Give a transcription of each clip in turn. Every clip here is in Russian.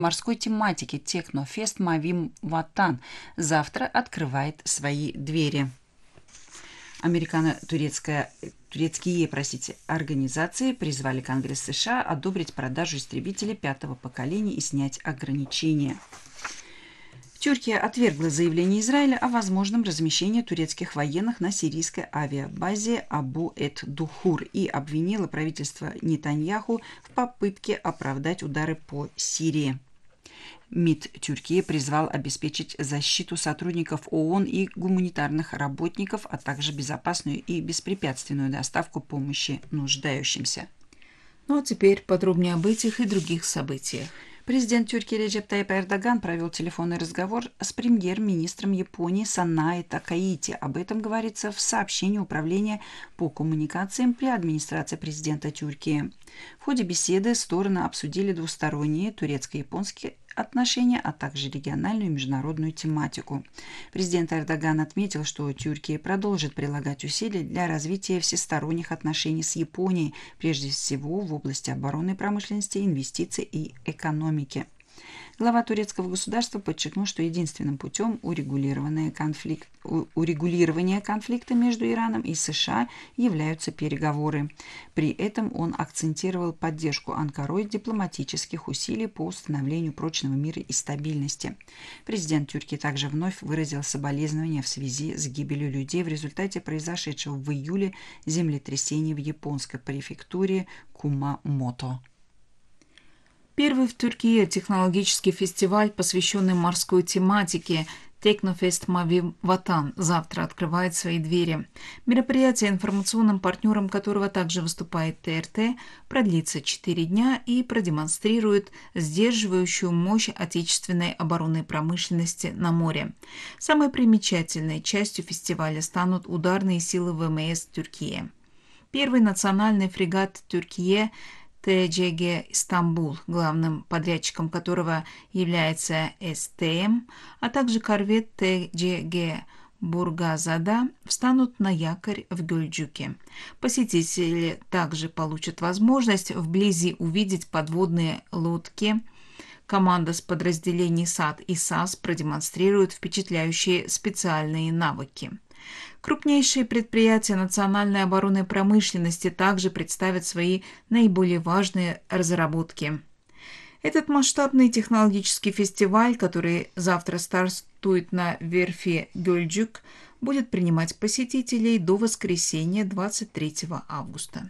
морской тематики Технофест Мавим Ватан завтра открывает свои двери. Американо-турецкие организации призвали Конгресс США одобрить продажу истребителей пятого поколения и снять ограничения. Турция отвергла заявление Израиля о возможном размещении турецких военных на сирийской авиабазе Абу-эт-Духур и обвинила правительство Нетаньяху в попытке оправдать удары по Сирии. МИД Турции призвал обеспечить защиту сотрудников ООН и гуманитарных работников, а также безопасную и беспрепятственную доставку помощи нуждающимся. Ну а теперь подробнее об этих и других событиях. Президент Турции Реджеп Тайип Эрдоган провел телефонный разговор с премьер-министром Японии Санаи Такаити. Об этом говорится в сообщении Управления по коммуникациям при администрации президента Турции. В ходе беседы стороны обсудили двусторонние турецко-японские отношения, а также региональную и международную тематику. Президент Эрдоган отметил, что Турция продолжит прилагать усилия для развития всесторонних отношений с Японией, прежде всего в области оборонной промышленности, инвестиций и экономики. Глава турецкого государства подчеркнул, что единственным путем урегулирования конфликта между Ираном и США являются переговоры. При этом он акцентировал поддержку Анкарой дипломатических усилий по установлению прочного мира и стабильности. Президент Турции также вновь выразил соболезнования в связи с гибелью людей в результате произошедшего в июле землетрясения в японской префектуре Кумамото. Первый в Турции технологический фестиваль, посвященный морской тематике Технофест Мавим Ватан, завтра открывает свои двери. Мероприятие, информационным партнером которого также выступает ТРТ, продлится 4 дня и продемонстрирует сдерживающую мощь отечественной оборонной промышленности на море. Самой примечательной частью фестиваля станут ударные силы ВМС Турции. Первый национальный фрегат Турции ТЖГ «Стамбул», главным подрядчиком которого является СТМ, а также корвет ТЖГ «Бургазада», встанут на якорь в Гюльджуке. Посетители также получат возможность вблизи увидеть подводные лодки. Команда с подразделений САД и САС продемонстрирует впечатляющие специальные навыки. Крупнейшие предприятия национальной оборонной промышленности также представят свои наиболее важные разработки. Этот масштабный технологический фестиваль, который завтра стартует на верфи Гюльджук, будет принимать посетителей до воскресенья 23 августа.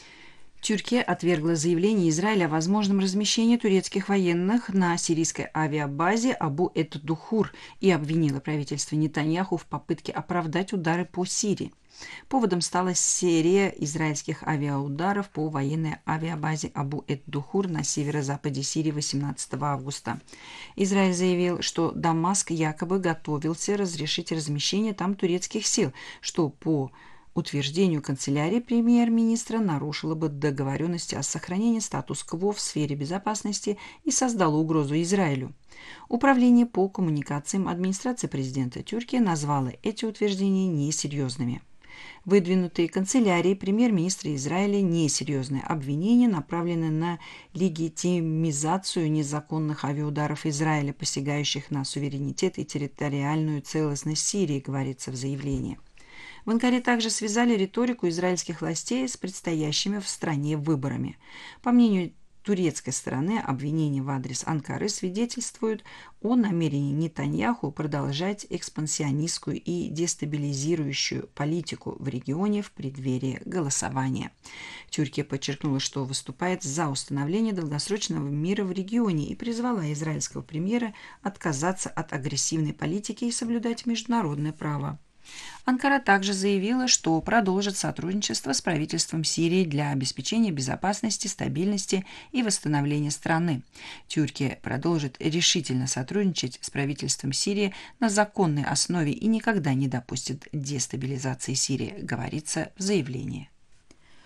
Турция отвергла заявление Израиля о возможном размещении турецких военных на сирийской авиабазе Абу-эт-Духур и обвинила правительство Нетаньяху в попытке оправдать удары по Сирии. Поводом стала серия израильских авиаударов по военной авиабазе Абу-эт-Духур на северо-западе Сирии 18 августа. Израиль заявил, что Дамаск якобы готовился разрешить размещение там турецких сил, что по утверждению канцелярии премьер-министра нарушило бы договоренности о сохранении статус-кво в сфере безопасности и создало угрозу Израилю. Управление по коммуникациям администрации президента Турции назвало эти утверждения несерьезными. Выдвинутые канцелярией премьер-министра Израиля несерьезные обвинения направлены на легитимизацию незаконных авиаударов Израиля, посягающих на суверенитет и территориальную целостность Сирии, говорится в заявлении. В Анкаре также связали риторику израильских властей с предстоящими в стране выборами. По мнению турецкой стороны, обвинения в адрес Анкары свидетельствуют о намерении Нетаньяху продолжать экспансионистскую и дестабилизирующую политику в регионе в преддверии голосования. Турция подчеркнула, что выступает за установление долгосрочного мира в регионе и призвала израильского премьера отказаться от агрессивной политики и соблюдать международное право. Анкара также заявила, что продолжит сотрудничество с правительством Сирии для обеспечения безопасности, стабильности и восстановления страны. Турция продолжит решительно сотрудничать с правительством Сирии на законной основе и никогда не допустит дестабилизации Сирии, говорится в заявлении.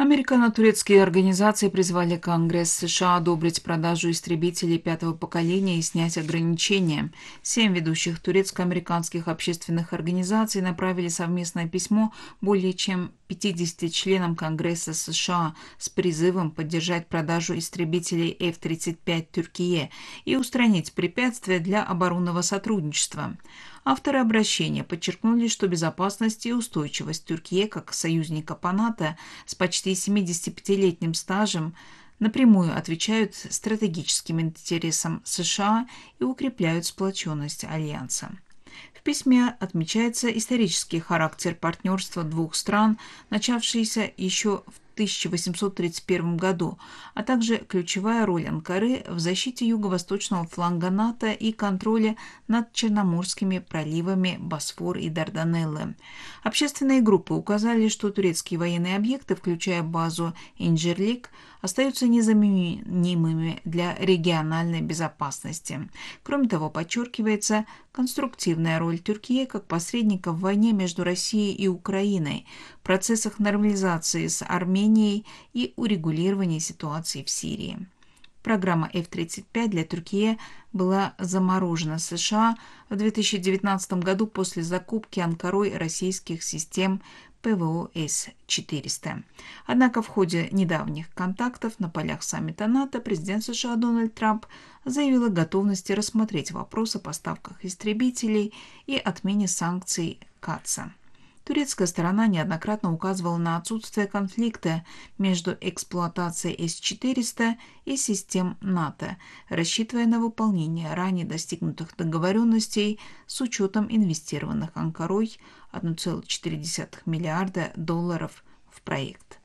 Американо-турецкие организации призвали Конгресс США одобрить продажу истребителей пятого поколения и снять ограничения. 7 ведущих турецко-американских общественных организаций направили совместное письмо более чем 50 членам Конгресса США с призывом поддержать продажу истребителей F-35 Türkiye и устранить препятствия для оборонного сотрудничества. Авторы обращения подчеркнули, что безопасность и устойчивость Türkiye как союзника по НАТО с почти 75-летним стажем напрямую отвечают стратегическим интересам США и укрепляют сплоченность Альянса. В письме отмечается исторический характер партнерства двух стран, начавшийся еще в 1831 году, а также ключевая роль Анкары в защите юго-восточного фланга НАТО и контроле над Черноморскими проливами Босфор и Дарданеллы. Общественные группы указали, что турецкие военные объекты, включая базу Инжирлик, остаются незаменимыми для региональной безопасности. Кроме того, подчеркивается конструктивная роль Türkiye как посредника в войне между Россией и Украиной, в процессах нормализации с Арменией и урегулировании ситуации в Сирии. Программа F-35 для Türkiye была заморожена США в 2019 году после закупки Анкарой российских систем ПВО С-400. Однако в ходе недавних контактов на полях саммита НАТО президент США Дональд Трамп заявил о готовности рассмотреть вопрос о поставках истребителей и отмене санкций КАТСа. Турецкая сторона неоднократно указывала на отсутствие конфликта между эксплуатацией С-400 и систем НАТО, рассчитывая на выполнение ранее достигнутых договоренностей с учетом инвестированных Анкарой $1,4 миллиарда в проект.